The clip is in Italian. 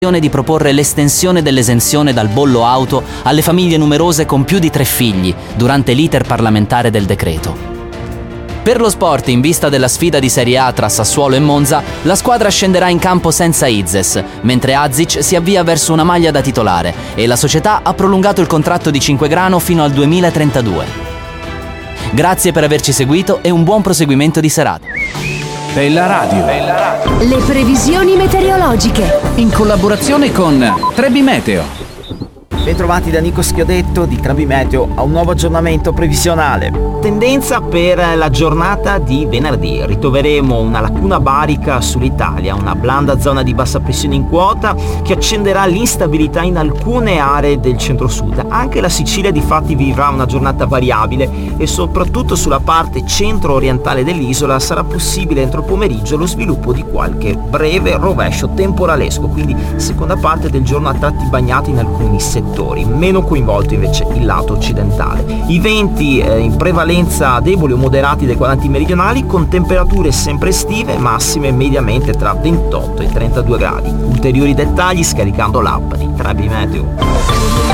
di proporre l'estensione dell'esenzione dal bollo auto alle famiglie numerose con più di 3 figli durante l'iter parlamentare del decreto. Per lo sport, in vista della sfida di Serie A tra Sassuolo e Monza, la squadra scenderà in campo senza Izes, mentre Azic si avvia verso una maglia da titolare e la società ha prolungato il contratto di Cinquegrano fino al 2032. Grazie per averci seguito e un buon proseguimento di serata. Bella Radio. Le previsioni meteorologiche. In collaborazione con Trebi Meteo. Bentrovati da Nico Schiodetto di Trebi Meteo a un nuovo aggiornamento previsionale. Tendenza per la giornata di venerdì. Ritroveremo una lacuna barica sull'Italia, una blanda zona di bassa pressione in quota che accenderà l'instabilità in alcune aree del centro-sud. Anche la Sicilia difatti vivrà una giornata variabile e soprattutto sulla parte centro-orientale dell'isola sarà possibile entro il pomeriggio lo sviluppo di qualche breve rovescio temporalesco, quindi seconda parte del giorno a tratti bagnati in alcuni settori, meno coinvolto invece il lato occidentale. I venti in prevalenza deboli o moderati dai quadranti meridionali, con temperature sempre estive, massime mediamente tra 28 e 32 gradi. Ulteriori dettagli scaricando l'app di Trebi Meteo.